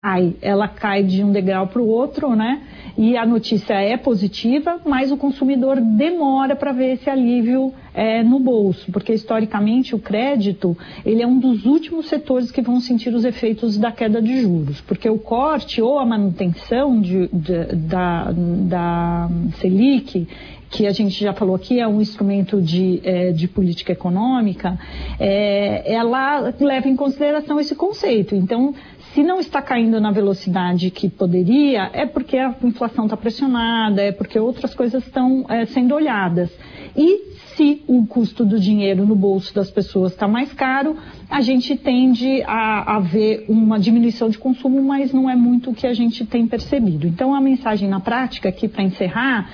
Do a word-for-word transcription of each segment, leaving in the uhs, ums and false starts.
cai, ela cai de um degrau para o outro, né? E a notícia é positiva, mas o consumidor demora para ver esse alívio é, no bolso, porque historicamente o crédito, ele é um dos últimos setores que vão sentir os efeitos da queda de juros, porque o corte ou a manutenção de, de, da, da Selic, que a gente já falou aqui, é um instrumento de, é, de política econômica, é, ela leva em consideração esse conceito. Então, se não está caindo na velocidade que poderia, é porque a inflação está pressionada, é porque outras coisas estão é, sendo olhadas. E se o custo do dinheiro no bolso das pessoas está mais caro, a gente tende a, a ver uma diminuição de consumo, mas não é muito o que a gente tem percebido. Então, a mensagem na prática aqui, para encerrar,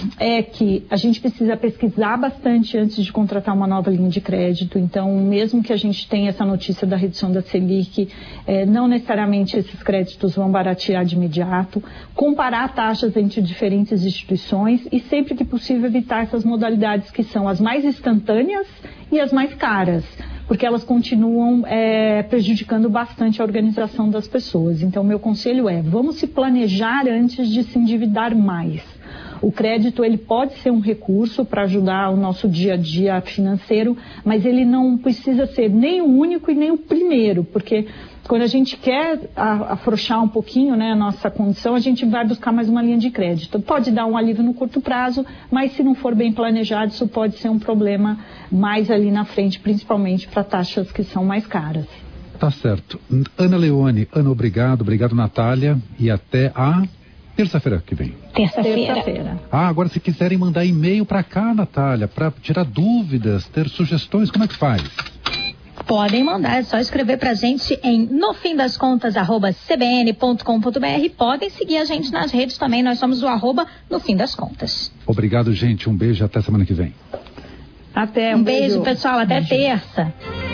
é que a gente precisa pesquisar bastante antes de contratar uma nova linha de crédito. Então, mesmo que a gente tenha essa notícia da redução da Selic, é, não necessariamente esses créditos vão baratear de imediato. Comparar taxas entre diferentes instituições e, sempre que possível, evitar essas modalidades que são as mais instantâneas e as mais caras, porque elas continuam é, prejudicando bastante a organização das pessoas. Então, meu conselho é, vamos se planejar antes de se endividar mais. O crédito, ele pode ser um recurso para ajudar o nosso dia a dia financeiro, mas ele não precisa ser nem o único e nem o primeiro, porque quando a gente quer afrouxar um pouquinho, né, a nossa condição, a gente vai buscar mais uma linha de crédito. Pode dar um alívio no curto prazo, mas se não for bem planejado, isso pode ser um problema mais ali na frente, principalmente para taxas que são mais caras. Tá certo. Ana Leone, Ana, obrigado. Obrigado, Natália. E até a terça-feira que vem. Terça-feira. Terça-feira. Ah, agora se quiserem mandar e-mail para cá, Natália, para tirar dúvidas, ter sugestões, como é que faz? Podem mandar, é só escrever pra gente em nofimdascontas arroba c b n ponto com ponto b r. Podem seguir a gente nas redes também, nós somos o arroba no fim das contas. Obrigado, gente, um beijo, até semana que vem. Até, um, um beijo, beijo, pessoal, até beijo. terça.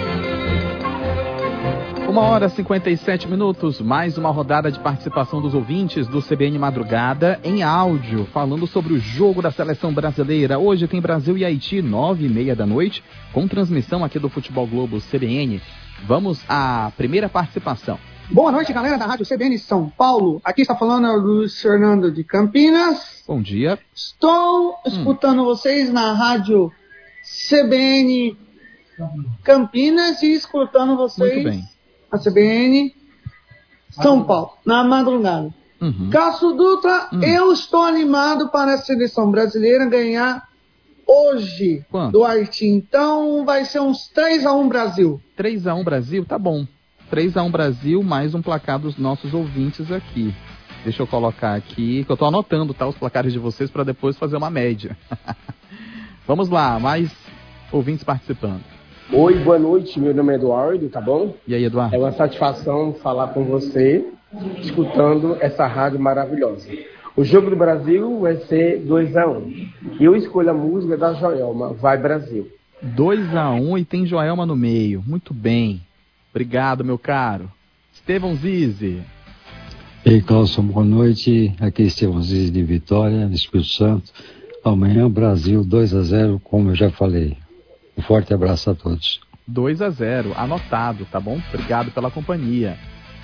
Uma hora e cinquenta e sete minutos, mais uma rodada de participação dos ouvintes do C B N Madrugada em áudio, falando sobre o jogo da seleção brasileira. Hoje tem Brasil e Haiti, nove e meia da noite, com transmissão aqui do Futebol Globo C B N. Vamos à primeira participação. Boa noite, galera da Rádio C B N São Paulo. Aqui está falando o Luiz Fernando de Campinas. Bom dia. Estou escutando hum. vocês na Rádio C B N Campinas e escutando vocês... Muito bem. A C B N São Paulo, na madrugada. Uhum. Cássio Dutra, uhum. eu estou animado para a seleção brasileira ganhar hoje Quanto? do Haiti. Então vai ser uns três a um Brasil. três a um Brasil? Tá bom. três a um Brasil, mais um placar dos nossos ouvintes aqui. Deixa eu colocar aqui, que eu estou anotando, tá, os placares de vocês para depois fazer uma média. Vamos lá, mais ouvintes participando. Oi, boa noite, meu nome é Eduardo, tá bom? E aí, Eduardo? É uma satisfação falar com você, escutando essa rádio maravilhosa. O jogo do Brasil vai ser dois a um. E eu escolho a música da Joelma, Vai Brasil. dois a um e tem Joelma no meio. Muito bem. Obrigado, meu caro. Estevão Zizi. Ei, Cláudio, boa noite. Aqui é Estevão Zizi de Vitória, Espírito Santo. Amanhã, Brasil dois a zero, como eu já falei. Um forte abraço a todos. dois a zero, anotado, tá bom? Obrigado pela companhia.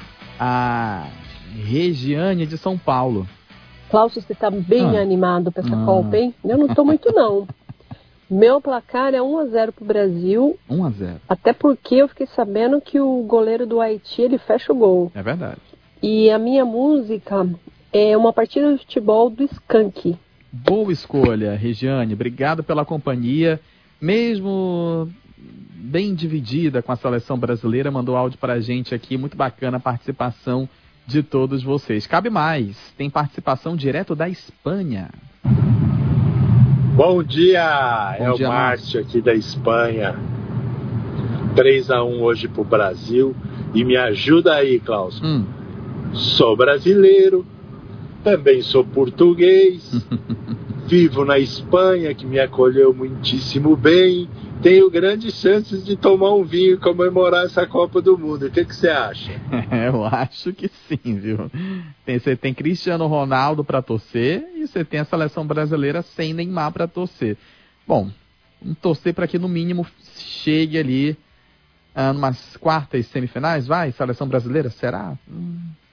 A Regiane de São Paulo. Cláudio, você tá bem ah. animado para essa ah. Copa, hein? Eu não tô muito, não. Meu placar é um a zero pro Brasil. um a zero. Até porque eu fiquei sabendo que o goleiro do Haiti, ele fecha o gol. É verdade. E a minha música é uma partida de futebol do Skank. Boa escolha, Regiane. Obrigado pela companhia. Mesmo bem dividida com a seleção brasileira, mandou áudio pra gente aqui, muito bacana a participação de todos vocês. Cabe mais, tem participação direto da Espanha. Bom dia, Bom é dia, o Márcio aqui da Espanha. três a um hoje pro Brasil. E me ajuda aí, Cláudio. Hum. Sou brasileiro, também sou português. Vivo na Espanha, que me acolheu muitíssimo bem. Tenho grandes chances de tomar um vinho e comemorar essa Copa do Mundo. O que que você acha? É, eu acho que sim, viu? Tem, você tem Cristiano Ronaldo para torcer e você tem a seleção brasileira sem Neymar para torcer. Bom, vamos torcer para que no mínimo chegue ali ah, umas quartas semifinais, vai? Seleção brasileira, será? Hum.